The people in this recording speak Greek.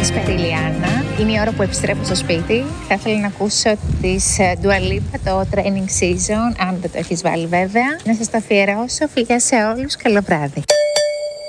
Καλησπέρα Ηλιάνα. Είναι η ώρα που επιστρέφω στο σπίτι. Θα ήθελα να ακούσω της Dua Lipa το Training Season, αν δεν το έχεις βάλει βέβαια. Να σας το αφιερώσω. Φιλιά σε όλους. Καλό βράδυ.